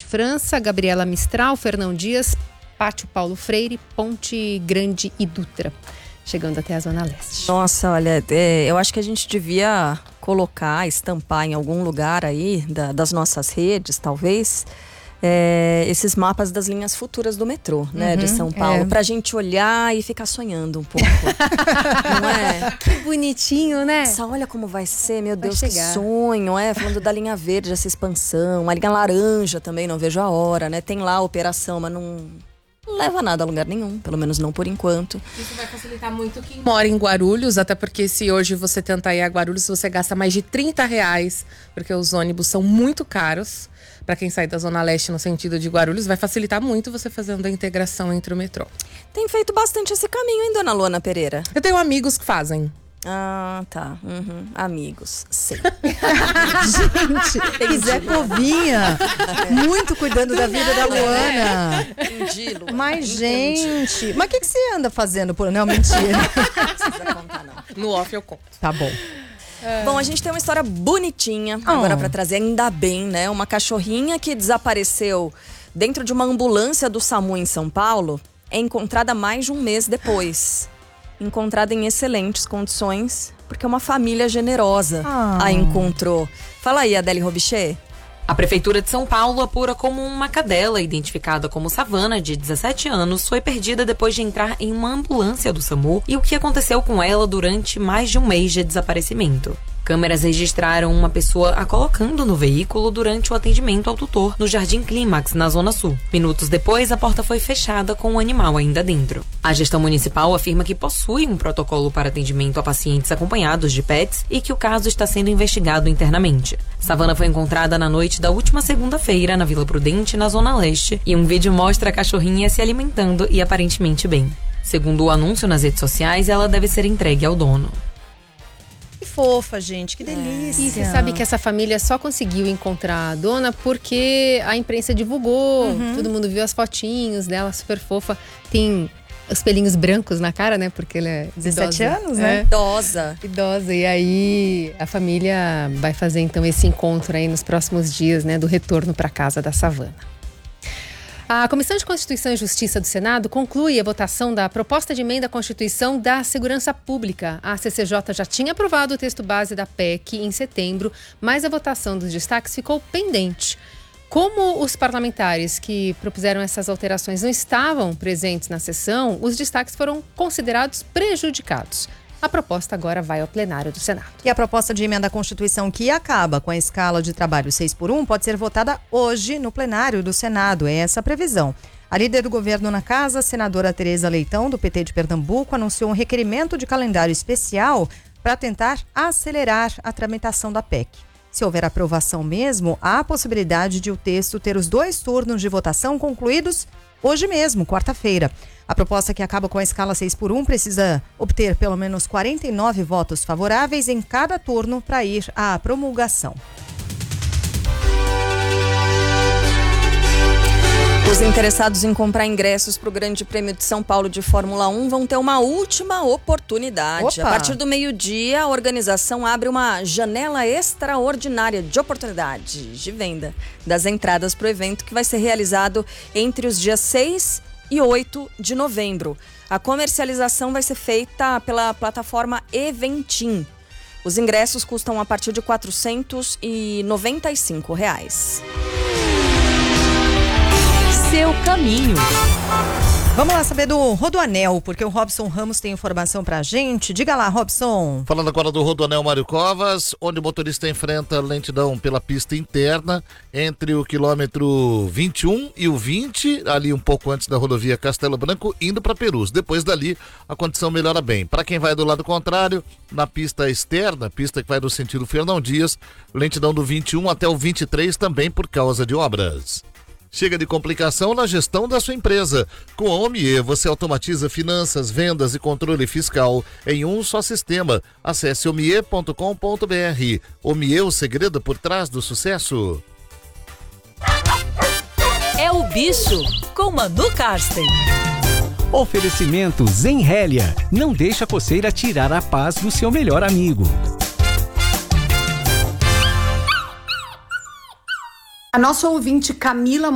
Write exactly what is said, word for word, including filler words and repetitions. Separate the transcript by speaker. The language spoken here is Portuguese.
Speaker 1: França, Gabriela Mistral, Fernão Dias, Pátio Paulo Freire, Ponte Grande e Dutra, chegando até a Zona Leste.
Speaker 2: Nossa, olha, é, eu acho que a gente devia colocar, estampar em algum lugar aí da, das nossas redes, talvez, é, esses mapas das linhas futuras do metrô, né,
Speaker 1: Uhum,
Speaker 2: de São Paulo,
Speaker 1: é.
Speaker 2: pra gente olhar e ficar sonhando um pouco. Não é?
Speaker 1: Que bonitinho, né?
Speaker 2: Nossa, olha como vai ser, meu
Speaker 1: Vai
Speaker 2: Deus, que
Speaker 1: chegar.
Speaker 2: sonho, é? Falando da linha verde, essa expansão, a linha laranja também, não vejo a hora, né? Tem lá a operação, mas não... Não leva nada a lugar nenhum, pelo menos não por enquanto.
Speaker 3: Isso vai facilitar muito quem mora em Guarulhos, até porque se hoje você tentar ir a Guarulhos, você gasta mais de trinta reais, porque os ônibus são muito caros. Para quem sai da Zona Leste no sentido de Guarulhos, vai facilitar muito você fazendo a integração entre o metrô.
Speaker 2: Tem feito bastante esse caminho, hein, dona Luana Pereira?
Speaker 3: Eu tenho amigos que fazem.
Speaker 2: Ah, tá. Uhum. Amigos, sei.
Speaker 4: Gente, Zé Povinha, muito cuidando da vida da Luana.
Speaker 2: Entendi, Luana.
Speaker 4: Mas,
Speaker 2: Entendi.
Speaker 4: gente, mas o que, que você anda fazendo por... Não, mentira.
Speaker 2: Não precisa contar, não.
Speaker 3: No off eu conto.
Speaker 4: Tá bom.
Speaker 2: Bom, a gente tem uma história bonitinha
Speaker 4: Oh.
Speaker 2: agora pra trazer, ainda bem, né? Uma cachorrinha que desapareceu dentro de uma ambulância do SAMU em São Paulo é encontrada mais de um mês depois. Encontrada em excelentes condições, porque uma família generosa
Speaker 4: Ah.
Speaker 2: a encontrou. Fala aí, Adele Robichê.
Speaker 5: A Prefeitura de São Paulo apura como uma cadela identificada como Savana, de dezessete anos, foi perdida depois de entrar em uma ambulância do SAMU e o que aconteceu com ela durante mais de um mês de desaparecimento. Câmeras registraram uma pessoa a colocando no veículo durante o atendimento ao tutor no Jardim Clímax, na Zona Sul. Minutos depois, a porta foi fechada com o animal ainda dentro. A gestão municipal afirma que possui um protocolo para atendimento a pacientes acompanhados de pets e que o caso está sendo investigado internamente. Savana foi encontrada na noite da última segunda-feira na Vila Prudente, na Zona Leste, e um vídeo mostra a cachorrinha se alimentando e aparentemente bem. Segundo o anúncio nas redes sociais, ela deve ser entregue ao dono.
Speaker 4: Que fofa, gente, que delícia.
Speaker 1: E você sabe que essa família só conseguiu encontrar a dona porque a imprensa divulgou, todo mundo viu as fotinhos dela, super fofa. Tem os pelinhos brancos na cara, né? Porque ela é
Speaker 4: dezessete
Speaker 1: idosa.
Speaker 4: anos, né?
Speaker 1: É,
Speaker 2: Idosa.
Speaker 1: idosa. E aí a família vai fazer então esse encontro aí nos próximos dias, né? Do retorno para casa da Savana. A Comissão de Constituição e Justiça do Senado conclui a votação da proposta de emenda à Constituição da Segurança Pública. A C C J já tinha aprovado o texto base da P E C em setembro, mas a votação dos destaques ficou pendente. Como os parlamentares que propuseram essas alterações não estavam presentes na sessão, os destaques foram considerados prejudicados. A proposta agora vai ao plenário do Senado.
Speaker 4: E a proposta de emenda à Constituição que acaba com a escala de trabalho seis por um pode ser votada hoje no plenário do Senado. É essa a previsão. A líder do governo na casa, a senadora Tereza Leitão, do P T de Pernambuco, anunciou um requerimento de calendário especial para tentar acelerar a tramitação da P E C. Se houver aprovação mesmo, há a possibilidade de o texto ter os dois turnos de votação concluídos hoje mesmo, quarta-feira. A proposta que acaba com a escala seis por um precisa obter pelo menos quarenta e nove votos favoráveis em cada turno para ir à promulgação.
Speaker 2: Os interessados em comprar ingressos para o Grande Prêmio de São Paulo de Fórmula um vão ter uma última oportunidade.
Speaker 4: Opa!
Speaker 2: A partir do meio-dia, a organização abre uma janela extraordinária de oportunidades de venda das entradas para o evento, que vai ser realizado entre os dias seis e oito de novembro. A comercialização vai ser feita pela plataforma Eventim. Os ingressos custam a partir de quatrocentos e noventa e cinco reais.
Speaker 6: Seu caminho.
Speaker 4: Vamos lá saber do Rodoanel, porque o Robson Ramos tem informação pra gente. Diga lá, Robson.
Speaker 7: Falando agora do Rodoanel Mário Covas, onde o motorista enfrenta lentidão pela pista interna entre o quilômetro vinte e um e o vinte, ali um pouco antes da rodovia Castelo Branco, indo para Perus. Depois dali, a condição melhora bem. Para quem vai do lado contrário, na pista externa, pista que vai do sentido Fernão Dias, lentidão do vinte e um até o vinte e três também por causa de obras. Chega de complicação na gestão da sua empresa. Com a Omie, você automatiza finanças, vendas e controle fiscal em um só sistema. Acesse omie ponto com ponto br. Omie, o segredo por trás do sucesso.
Speaker 6: É o Bicho, com Manu Karsten.
Speaker 8: Oferecimento Zenrélia. Não deixa a coceira tirar a paz do seu melhor amigo.
Speaker 9: A nossa ouvinte Camila